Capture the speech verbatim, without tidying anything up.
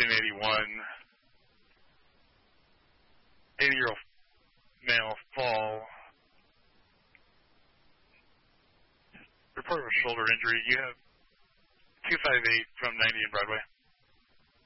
nineteen eighty-one, eighty-year-old male fall. Report of a shoulder injury. You have two five eight from ninety and Broadway.